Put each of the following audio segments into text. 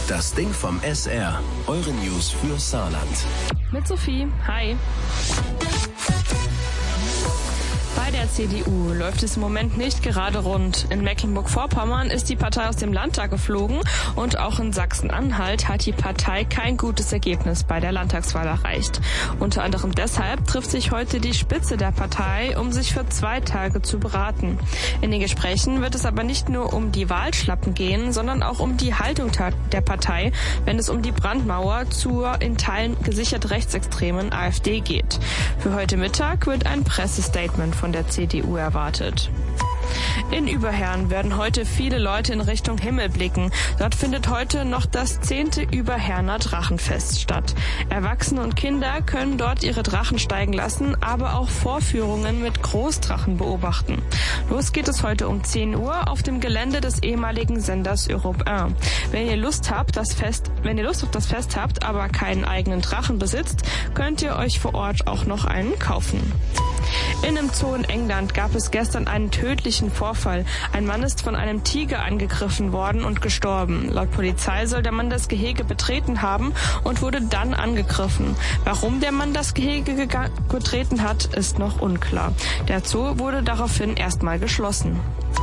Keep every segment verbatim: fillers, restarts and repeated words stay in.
Das Ding vom S R. Eure News für Saarland. Mit Sophie. Hi. Bei der C D U läuft es im Moment nicht gerade rund. In Mecklenburg-Vorpommern ist die Partei aus dem Landtag geflogen und auch in Sachsen-Anhalt hat die Partei kein gutes Ergebnis bei der Landtagswahl erreicht. Unter anderem deshalb trifft sich heute die Spitze der Partei, um sich für zwei Tage zu beraten. In den Gesprächen wird es aber nicht nur um die Wahlschlappen gehen, sondern auch um die Haltung der Partei, wenn es um die Brandmauer zur in Teilen gesichert rechtsextremen AfD geht. Für heute Mittag wird ein Pressestatement von der C D U erwartet. In Überherrn werden heute viele Leute in Richtung Himmel blicken. Dort findet heute noch das zehnte Überherner Drachenfest statt. Erwachsene und Kinder können dort ihre Drachen steigen lassen, aber auch Vorführungen mit Großdrachen beobachten. Los geht es heute um zehn Uhr auf dem Gelände des ehemaligen Senders Europe eins. Wenn ihr Lust habt, das Fest, wenn ihr Lust auf das Fest habt, aber keinen eigenen Drachen besitzt, könnt ihr euch vor Ort auch noch einen kaufen. In einem Zoo in England gab es gestern einen tödlichen Vorfall. Ein Mann ist von einem Tiger angegriffen worden und gestorben. Laut Polizei soll der Mann das Gehege betreten haben und wurde dann angegriffen. Warum der Mann das Gehege betreten hat, ist noch unklar. Der Zoo wurde daraufhin erstmal geschlossen.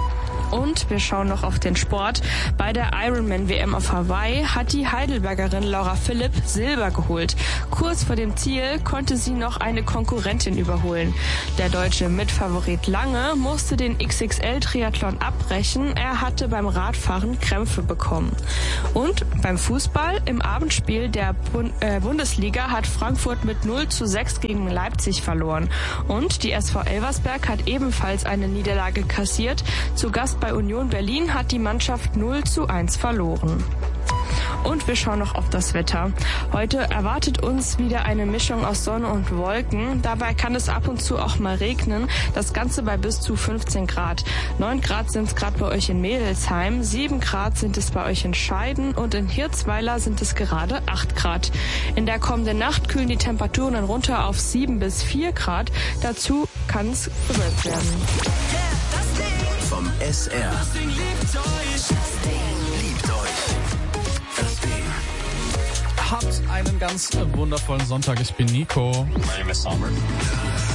Und wir schauen noch auf den Sport. Bei der Ironman-W M auf Hawaii hat die Heidelbergerin Laura Philipp Silber geholt. Kurz vor dem Ziel konnte sie noch eine Konkurrentin überholen. Der deutsche Mitfavorit Lange musste den X X L-Triathlon abbrechen. Er hatte beim Radfahren Krämpfe bekommen. Und beim Fußball im Abendspiel der Bund- äh, Bundesliga hat Frankfurt mit null zu sechs gegen Leipzig verloren. Und die S V Elversberg hat ebenfalls eine Niederlage kassiert. Zu Gast bei Union Berlin hat die Mannschaft null zu eins verloren. Und wir schauen noch auf das Wetter. Heute erwartet uns wieder eine Mischung aus Sonne und Wolken. Dabei kann es ab und zu auch mal regnen. Das Ganze bei bis zu fünfzehn Grad. neun Grad sind es gerade bei euch in Mädelsheim, sieben Grad sind es bei euch in Scheiden und in Hirzweiler sind es gerade acht Grad. In der kommenden Nacht kühlen die Temperaturen dann runter auf sieben bis vier Grad. Dazu kann es bewölkt werden. Vom S R. Das Ding liebt euch. Das Ding liebt euch. Das Ding. Habt einen ganz wundervollen Sonntag. Ich bin Nico. My name is Summer.